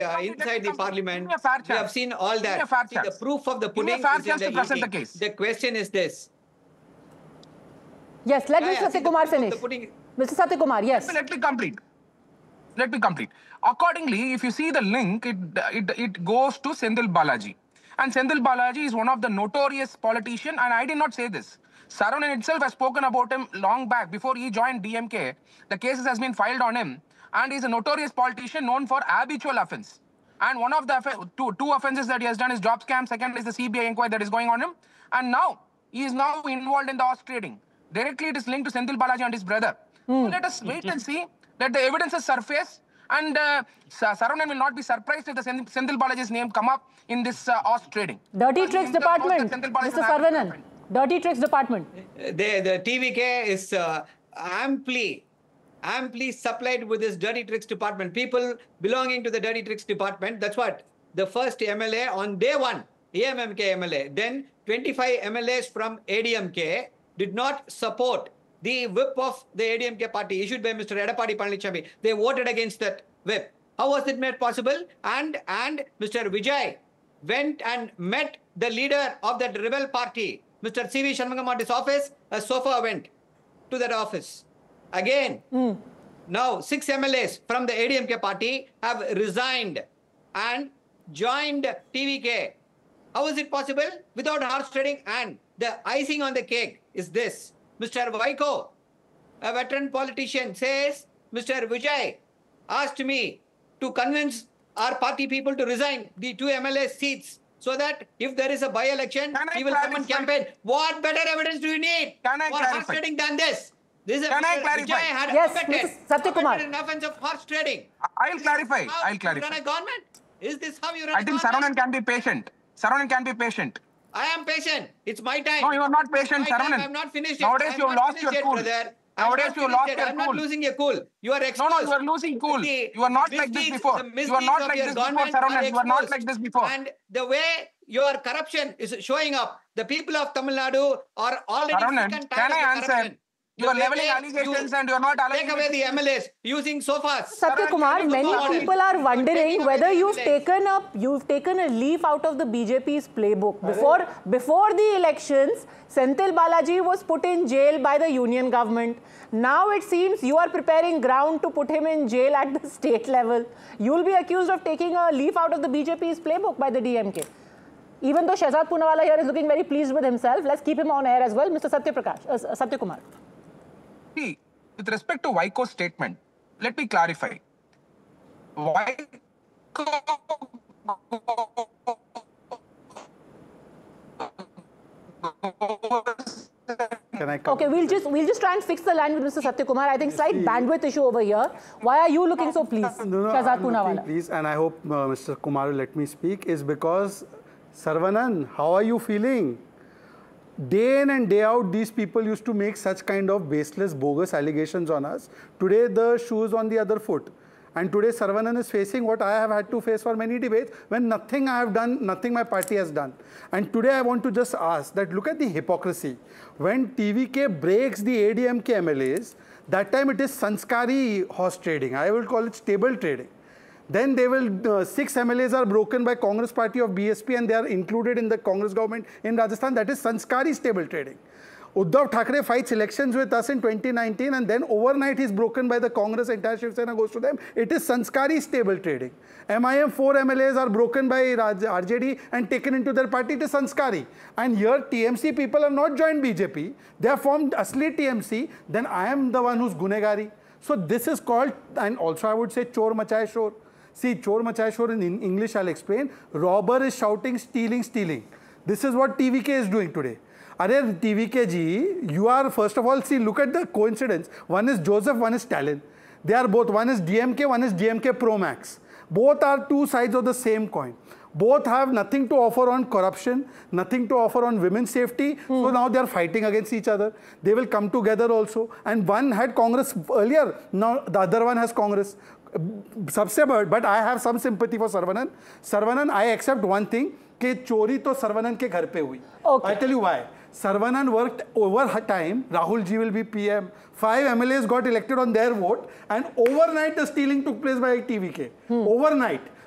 inside the parliament. Give me a fair We have chance. seen all Give me a that. fair See, the chance. proof of the Give me a pudding fair is chance in to the present the eating. case. The question is this. Yes, let Mr. see, Satya Kumar the proof of finish. the pudding. Mr. Satya Kumar, yes. Let me complete. Let me complete. Accordingly, if you see the link, it goes to Senthil Balaji. And Senthil Balaji is one of the notorious politicians, and I did not say this. Saravanan itself has spoken about him long back. Before he joined DMK, the cases has been filed on him. And he's a notorious politician known for habitual offense. And one of the two offenses that he has done is job scam. Second is the CBI inquiry that is going on him. And now, he is now involved in the horse trading. Directly, it is linked to Senthil Balaji and his brother. So let us wait and see. Let the evidences surface, and Saravanan will not be surprised if the Senthil Balaji's name come up in this horse trading. Dirty Tricks Department, Mr. Saravanan. Dirty Tricks Department. The TVK is amply supplied with this Dirty Tricks Department. People belonging to the Dirty Tricks Department, that's what. The first MLA on day one, AMMK MLA, then 25 MLAs from ADMK did not support the whip of the ADMK party issued by Mr. Edappadi Palaniswamy. They voted against that whip. How was it made possible? And Mr. Vijay went and met the leader of that rebel party, Mr. C.V. Shanmugam, at his office. A sofa went to that office. Again, now 6 MLAs from the ADMK party have resigned and joined TVK. How is it possible? Without horse trading. And the icing on the cake is this. Mr. Vaiko, a veteran politician, says, Mr. Vijay asked me to convince our party people to resign the 2 MLA seats so that if there is a by-election, he will come and campaign. What better evidence do you need for horse trading than this? This is Mr. Vijay had committed an offense of horse trading. I'll clarify. I'll clarify. You run a government? Is this how you run a government? I think Saravanan can be patient. Saravanan can be patient. I am patient. It's my time. No, you are not patient, Saravanan. I'm not finished yet. Nowadays, you have lost your cool. Nowadays, you lost your cool. I'm not losing your cool. You are exposed. No, you are losing cool. You are not like this before. You are not like this before, Saravanan. You are not like this before. And the way your corruption is showing up, the people of Tamil Nadu are already Saravanan, can I answer? You are leveling allegations and you are not allowing. Take away the MLAs using sofas. Satya Kumar, many people are wondering whether you've taken a leaf out of the BJP's playbook. Before the elections, Senthil Balaji was put in jail by the union government. Now it seems you are preparing ground to put him in jail at the state level. You will be accused of taking a leaf out of the BJP's playbook by the DMK. Even though Shehzad Poonawalla here is looking very pleased with himself, let's keep him on air as well. Mr. Satya Kumar. See, with respect to Vaiko's statement, let me clarify. Okay, we'll just try and fix the line with Mr. Satya Kumar. I think slight bandwidth issue over here. Why are you looking so pleased, Shehzad Poonawalla? Please, and I hope Mr. Kumar will let me speak, is because, Saravanan, how are you feeling? Day in and day out, these people used to make such kind of baseless, bogus allegations on us. Today, the shoe is on the other foot. And today, Saravanan is facing what I have had to face for many debates, when nothing I have done, nothing my party has done. And today, I want to just ask that look at the hypocrisy. When TVK breaks the ADMK MLAs, that time it is sanskari horse trading. I will call it stable trading. Then they will, 6 MLAs are broken by Congress party of BSP and they are included in the Congress government in Rajasthan. That is sanskari stable trading. Uddhav Thackeray fights elections with us in 2019 and then overnight he's broken by the Congress, entire Shiv Sena goes to them. It is sanskari stable trading. MIM 4 MLAs are broken by RJD and taken into their party. It is sanskari. And here TMC people have not joined BJP. They have formed Asli TMC. Then I am the one who's gunegari. So this is called, and also I would say chor machaye shor. See, chor machaye shor in English I'll explain. Robber is shouting, stealing, stealing. This is what TVK is doing today. Are TVK ji, you are, first of all, see, look at the coincidence. One is Joseph, one is Stalin. They are both, one is DMK, one is DMK Pro Max. Both are two sides of the same coin. Both have nothing to offer on corruption, nothing to offer on women's safety. So now they are fighting against each other. They will come together also. And one had Congress earlier, now the other one has Congress. But I have some sympathy for Saravanan. Saravanan, I accept one thing, that chori to Saravanan ke ghar pe hui. Okay. I tell you why. Saravanan worked over her time. Rahul Ji will be PM. 5 MLAs got elected on their vote. And overnight the stealing took place by TVK. Overnight.